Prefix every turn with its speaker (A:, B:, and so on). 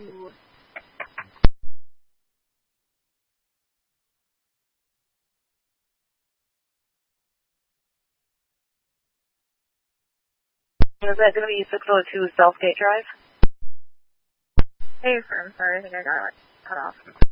A: Is that going to be 602 Southgate Drive?
B: Hey, firm, sorry, I think I got cut off.